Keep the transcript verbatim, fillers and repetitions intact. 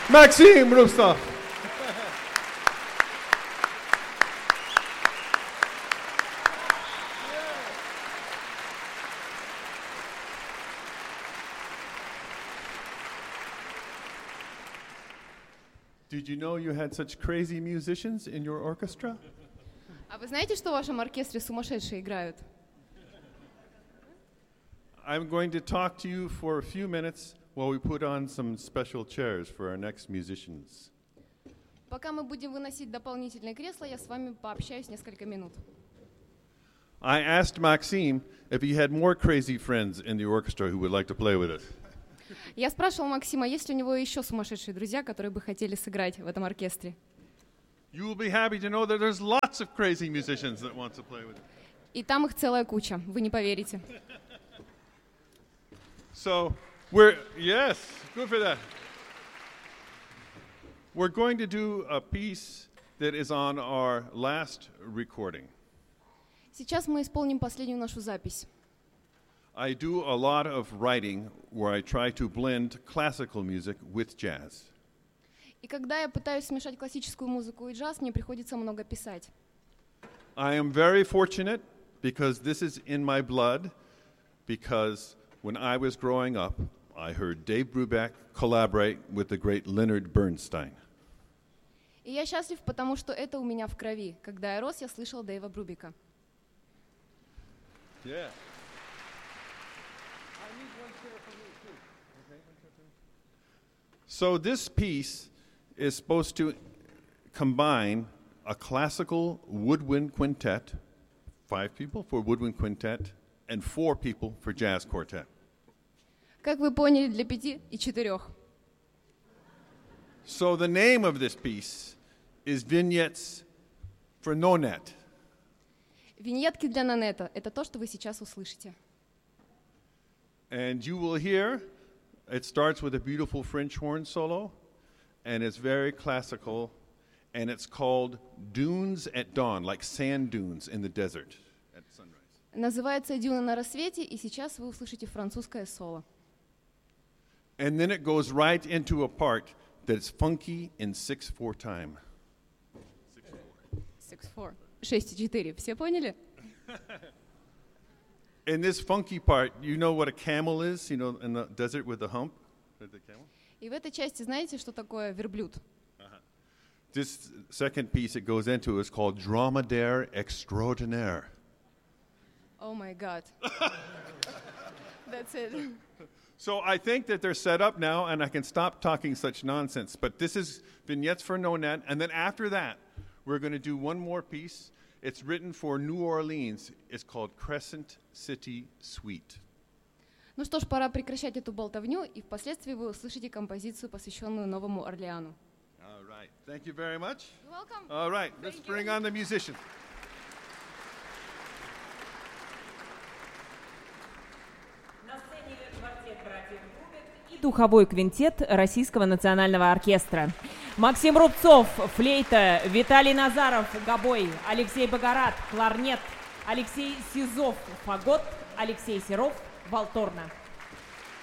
Maxim Rubtsov. Did you know you had such crazy musicians in your orchestra? А вы знаете, что в вашем оркестре сумасшедшие играют? I'm going to talk to you for a few minutes while we put on some special chairs for our next musicians. Пока мы будем выносить дополнительные кресла, я с вами пообщаюсь несколько минут. I asked Maxim if he had more crazy friends in the orchestra who would like to play with us. Я спрашивала Максима, есть ли у него еще сумасшедшие друзья, которые бы хотели сыграть в этом оркестре. You will be happy to know that there's lots of crazy musicians that want to play with us. И там их целая куча, вы не поверите. So, we're, yes, good for that. We're going to do a piece that is on our last recording. Сейчас мы исполним последнюю нашу запись. I do a lot of writing where I try to blend classical music with jazz. И когда я пытаюсь смешать классическую музыку и джаз, мне приходится много писать. I am very fortunate because this is in my blood, because when I was growing up, I heard Dave Brubeck collaborate with the great Leonard Bernstein. И я счастлив, потому что это у меня в крови. Когда я рос, я слышал Дэйва Брубека. Yeah. So this piece is supposed to combine a classical woodwind quintet, five people for woodwind quintet, and four people for jazz quartet. Как вы поняли, для пяти и четырех. So the name of this piece is Vignettes for Nonet. Виньетки для Нонета — это то, что вы сейчас услышите. And you will hear, it starts with a beautiful French horn solo, and it's very classical, and it's called Dunes at Dawn, like sand dunes in the desert at sunrise. Называется «Дюна на рассвете», и сейчас вы услышите французское соло. And then it goes right into a part that's funky in six four time. six four. шесть четыре. Все поняли? In this funky part, you know what a camel is, you know, in the desert with the hump? The camel? И в этой части знаете, что такое верблюд? Uh-huh. This second piece it goes into is called Dromadaire Extraordinaire. Oh my God. That's it. So I think that they're set up now, and I can stop talking such nonsense. But this is Vignettes for Nonet, and then after that, we're going to do one more piece. It's written for New Orleans. It's called Crescent City Suite. Ну что ж, пора прекращать эту болтовню, и впоследствии вы услышите композицию, посвященную Новому Орлеану. All right. Thank you very much. You're welcome. All right. Let's Thank you. bring on the musicians. Духовой квинтет Российского национального оркестра. Максим Рубцов, флейта, Виталий Назаров, гобой, Алексей Богорат, кларнет, Алексей Сизов, фагот, Алексей Серов, валторна.